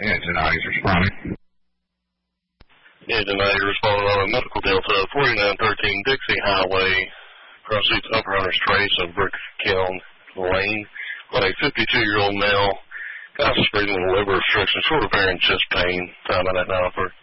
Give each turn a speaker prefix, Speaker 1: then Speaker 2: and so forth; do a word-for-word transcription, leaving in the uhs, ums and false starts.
Speaker 1: Yeah, tonight he's responding.
Speaker 2: Yeah, tonight you're responding on a medical Delta forty-nine thirteen Dixie Highway, proceeds Upper Hunters Trace of Brick Kiln Lane, on a fifty-two-year-old male, got breathing with liver restriction, short of air and chest pain, time at that offer.